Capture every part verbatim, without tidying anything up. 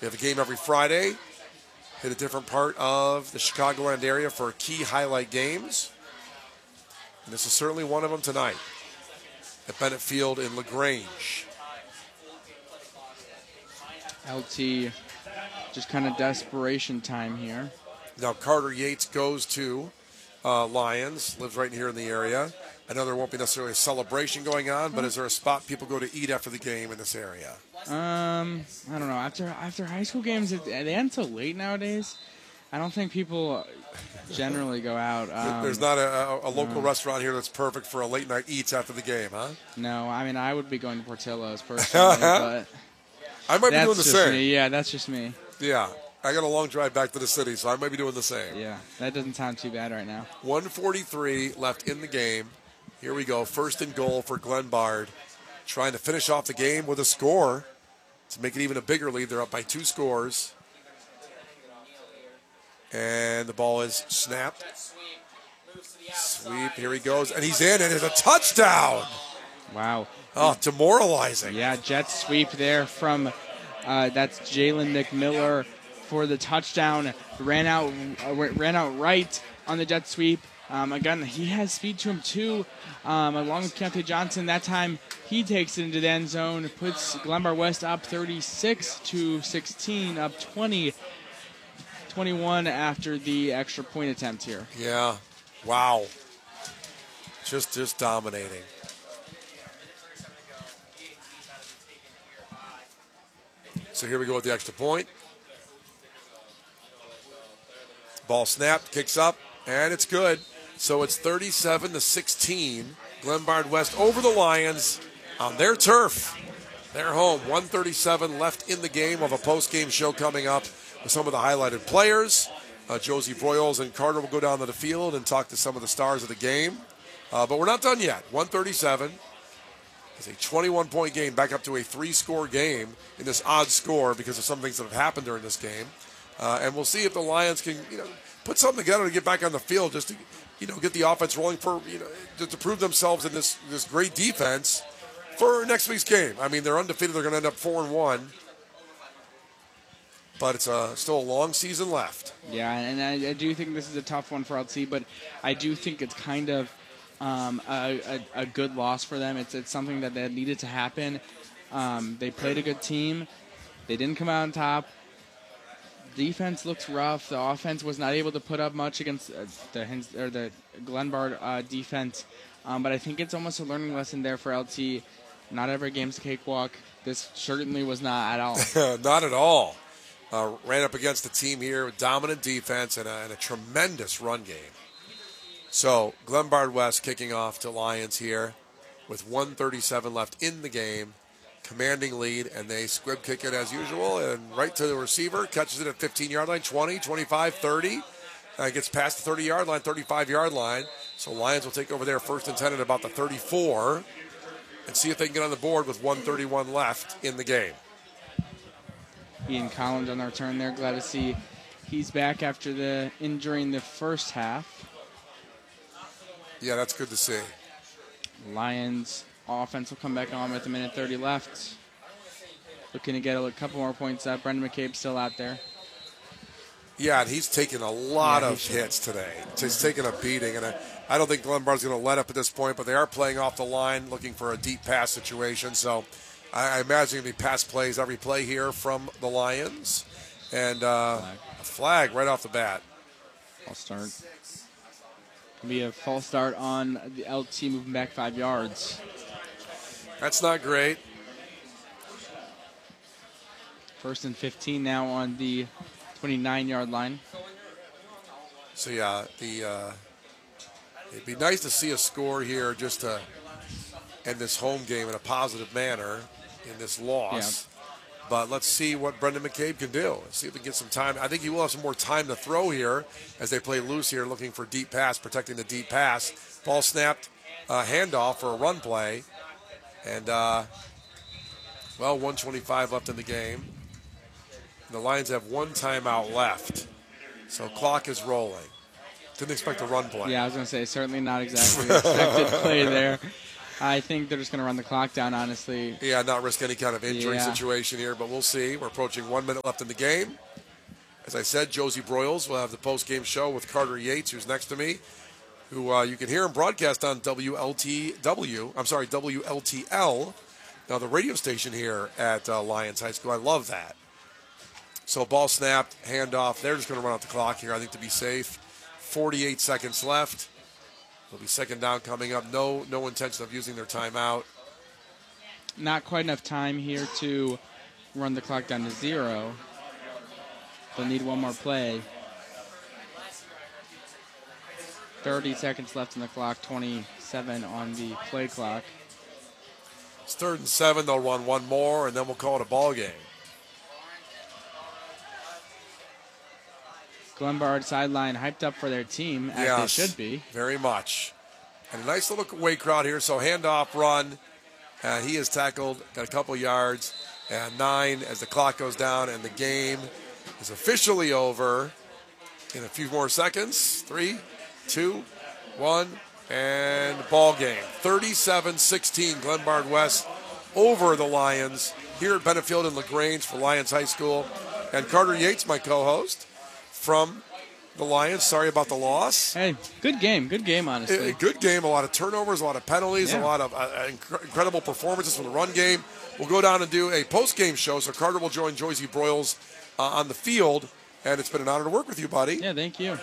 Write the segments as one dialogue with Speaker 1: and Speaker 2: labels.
Speaker 1: We have a game every Friday. Hit a different part of the Chicagoland area for key highlight games. And this is certainly one of them tonight at Bennett Field in LaGrange.
Speaker 2: L T, just kind of desperation time here.
Speaker 1: Now Carter Yates goes to uh, Lions, lives right here in the area. I know there won't be necessarily a celebration going on, but is there a spot people go to eat after the game in this area?
Speaker 2: Um, I don't know. After after high school games, it, they end so late nowadays. I don't think people generally go out. Um,
Speaker 1: There's not a, a, a local
Speaker 2: no.
Speaker 1: restaurant here that's perfect for a late night eats after the game, huh?
Speaker 2: No, I mean I would be going to Portillo's personally, but
Speaker 1: I might be
Speaker 2: that's
Speaker 1: doing the
Speaker 2: just
Speaker 1: same.
Speaker 2: me. Yeah, that's just me.
Speaker 1: Yeah, I got a long drive back to the city, so I might be doing the same.
Speaker 2: Yeah, that doesn't sound too bad right now.
Speaker 1: one forty-three left in the game. Here we go. First and goal for Glenbard. Trying to finish off the game with a score to make it even a bigger lead. They're up by two scores. And the ball is snapped. Sweep. Here he goes. And he's in. And it's a touchdown.
Speaker 2: Wow.
Speaker 1: Oh, demoralizing.
Speaker 2: Yeah, jet sweep there from, uh, that's Jalen McMiller for the touchdown. Ran out, uh, ran out right on the jet sweep. Um, again, he has speed to him too, um, along with Keontae Johnson. That time he takes it into the end zone, puts Glenbard West up thirty-six to sixteen, up twenty, twenty-one after the extra point attempt here.
Speaker 1: Yeah. Wow. Just, just dominating. So here we go with the extra point. Ball snapped, kicks up, and it's good. So it's thirty-seven to sixteen. Glenbard West over the Lions on their turf. They're home. one thirty-seven left in the game. We'll have a post-game show coming up with some of the highlighted players. Uh, Josie Broyles and Carter will go down to the field and talk to some of the stars of the game. Uh, but we're not done yet. one thirty-seven. It's a twenty-one point game, back up to a three-score game in this odd score because of some things that have happened during this game. Uh, and we'll see if the Lions can, you know, put something together to get back on the field, just to, you know, get the offense rolling for, you know, to, to prove themselves in this this great defense for next week's game. I mean, they're undefeated; they're going to end up four and one. But it's a, still a long season left.
Speaker 2: Yeah, and I, I do think this is a tough one for L T, but I do think it's kind of um, a, a, a good loss for them. It's it's something that, that needed to happen. Um, they played a good team. They didn't come out on top. Defense looks rough. The offense was not able to put up much against uh, the Hens- or the Glenbard uh, defense. Um, but I think it's almost a learning lesson there for L T. Not every game's a cakewalk. This certainly was not at all.
Speaker 1: Not at all. Uh, ran up against a team here with dominant defense and a, and a tremendous run game. So Glenbard West kicking off to Lions here with one thirty-seven left in the game. Commanding lead, and they squib kick it as usual, and right to the receiver, catches it at fifteen-yard line, twenty, twenty-five, thirty. Uh, gets past the thirty-yard line, thirty-five-yard line. So Lions will take over there first and ten at about the thirty-four and see if they can get on the board with one thirty-one left in the game.
Speaker 2: Ian Collins on the return there. Glad to see he's back after the injury in the first half.
Speaker 1: Yeah, that's good to see.
Speaker 2: Lions offense will come back on with a minute thirty left. Looking to get a couple more points up. Brendan McCabe's still out there.
Speaker 1: Yeah, and he's taken a lot
Speaker 2: Yeah,
Speaker 1: of hits today. He's taken a beating, and I, I don't think Glenbard's going to let up at this point, but they are playing off the line, looking for a deep pass situation. So I, I imagine it'll be pass plays every play here from the Lions. And uh,
Speaker 2: Flag.
Speaker 1: a flag right off the bat.
Speaker 2: False start. Could be a false start on the L T moving back five yards.
Speaker 1: That's not great.
Speaker 2: First and fifteen now on the twenty-nine-yard line.
Speaker 1: So, yeah, the uh, it'd be nice to see a score here just to end this home game in a positive manner in this loss. Yeah. But let's see what Brendan McCabe can do. Let's see if we can get some time. I think he will have some more time to throw here as they play loose here, looking for deep pass, protecting the deep pass. Ball snapped, uh, handoff for a run play. And, uh, well, one twenty-five left in the game. The Lions have one timeout left. So clock is rolling. Didn't expect a run play.
Speaker 2: Yeah, I was going to say, certainly not exactly the expected play there. I think they're just going to run the clock down, honestly.
Speaker 1: Yeah, not risk any kind of injury
Speaker 2: Yeah.
Speaker 1: situation here, but we'll see. We're approaching one minute left in the game. As I said, Josie Broyles will have the post-game show with Carter Yates, who's next to me, who uh, you can hear him broadcast on W L T W. I'm sorry, W L T L. Now, the radio station here at uh, Lions High School. I love that. So, ball snapped, handoff. They're just going to run out the clock here, I think, to be safe. forty-eight seconds left. There'll be second down coming up. No, no intention of using their timeout.
Speaker 2: Not quite enough time here to run the clock down to zero. They'll need one more play. thirty seconds left on the clock, twenty-seven on the play clock.
Speaker 1: It's third and seven. They'll run one more, and then we'll call it a ball game.
Speaker 2: Glenbard sideline hyped up for their team, as
Speaker 1: yes,
Speaker 2: they should be.
Speaker 1: Very much. And a nice little away crowd here. So handoff run. And he is tackled, got a couple yards. And nine as the clock goes down, and the game is officially over in a few more seconds. Three, two, one, and ball game. thirty-seven sixteen, Glenbard West over the Lions here at Benefield and LaGrange for Lions High School. And Carter Yates, my co-host from the Lions. Sorry about the loss.
Speaker 2: Hey, good game. Good game, honestly.
Speaker 1: A, a good game. A lot of turnovers, a lot of penalties,
Speaker 2: Yeah.
Speaker 1: a lot of uh, inc- incredible performances from the run game. We'll go down and do a post-game show, so Carter will join Josie Broyles uh, on the field. And it's been an honor to work with you, buddy.
Speaker 2: Yeah, thank you.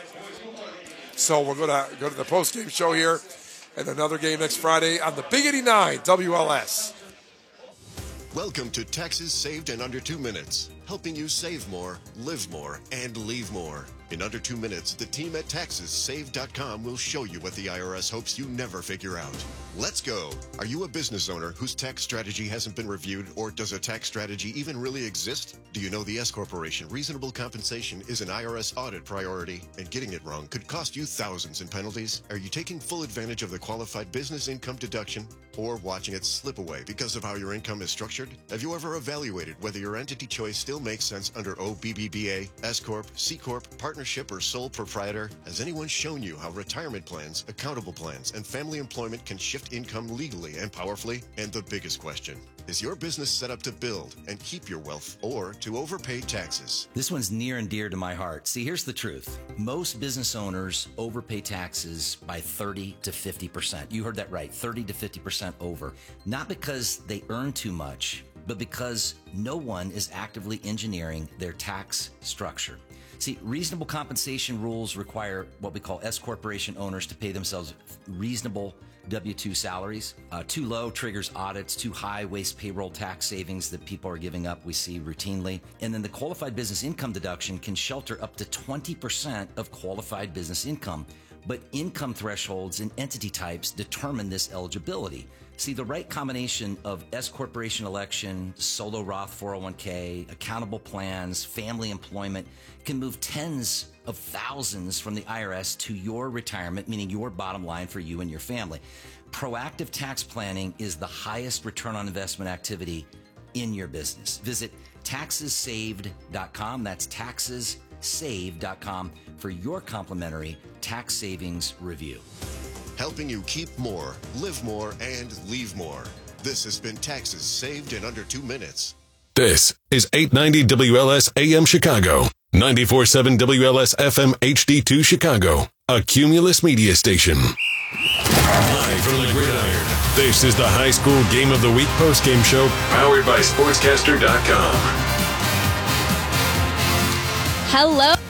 Speaker 1: So we'll go to go to the post-game show here, and another game next Friday on the Big eighty-nine W L S.
Speaker 3: Welcome to Taxes Saved in Under Two Minutes, helping you save more, live more, and leave more. In under two minutes, the team at taxes saved dot com will show you what the I R S hopes you never figure out. Let's go. Are you a business owner whose tax strategy hasn't been reviewed, or does a tax strategy even really exist? Do you know the S Corporation reasonable compensation is an I R S audit priority, and getting it wrong could cost you thousands in penalties? Are you taking full advantage of the qualified business income deduction, or watching it slip away because of how your income is structured? Have you ever evaluated whether your entity choice still makes sense under O B B B A, S Corp, C Corp, partnership, or sole proprietor? Has anyone shown you how retirement plans, accountable plans, and family employment can shift income legally and powerfully? And the biggest question, is your business set up to build and keep your wealth, or to overpay taxes?
Speaker 4: This one's near and dear to my heart. See, here's the truth. Most business owners overpay taxes by thirty to fifty percent. You heard that right, thirty to fifty percent over. Not because they earn too much, but because no one is actively engineering their tax structure. See, reasonable compensation rules require what we call S corporation owners to pay themselves reasonable W two salaries. Uh, too low triggers audits, too high waste payroll tax savings that people are giving up, we see routinely. And then the qualified business income deduction can shelter up to twenty percent of qualified business income. But income thresholds and entity types determine this eligibility. See, the right combination of S corporation election, solo Roth four oh one k, accountable plans, family employment can move tens of thousands from the I R S to your retirement, meaning your bottom line for you and your family. Proactive tax planning is the highest return on investment activity in your business. Visit taxes saved dot com. That's taxes saved dot com for your complimentary tax savings review.
Speaker 3: Helping you keep more, live more, and leave more. This has been Taxes Saved in Under Two Minutes.
Speaker 5: This is eight ninety W L S A M Chicago, ninety-four point seven W L S F M H D two Chicago, a Cumulus media station. Live from the gridiron, this is the High School Game of the Week postgame show, powered by sportscaster dot com.
Speaker 6: Hello.